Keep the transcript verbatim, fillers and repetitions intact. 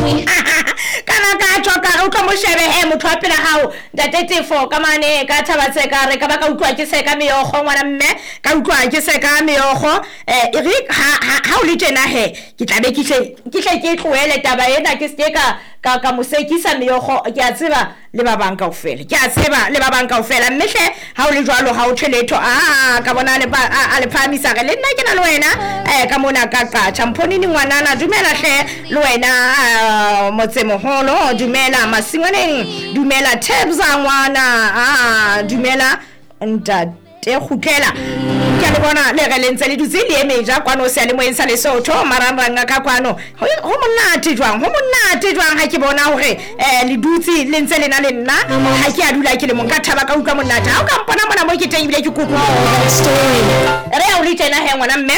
kana ka tsoka o tlo mo shebe he motho a pela hao ntate fo ka mane ka thabatse ka re ka ba ka utlwa ke se ka meogo ngwana mme ka utlwa ke se ka meogo eh iri ha ha o le tena he ke tlabe ke hle ke hle ke tloele taba ena ke se ka ka ka mosekisa meogo ke a tseba le ba bang kaofela ke a tseba le ba bang kaofela mme hle ha o le jwalo ha o tšheletho a ka bona le ba a le phamisa re le nna ke na le wena eh ka mona ka ka champonini ngwanana dumela hle le wena motsemoholo dumela masingwaneng dumela Thebza ngwana a dumela ntate khutlela ke le bona le re lentse le dutse le emeja kwano se le moensa le sotho mararanga ka kwano ho monate jwang ho monate jwang ha ke bona hore eh le dutse le ntse le na le nna ha ke a dula ke le monka thaba ka utlwa monate ha o ka mpona mona mo ke teng bile ke kuku re a o le tena he ngwana mme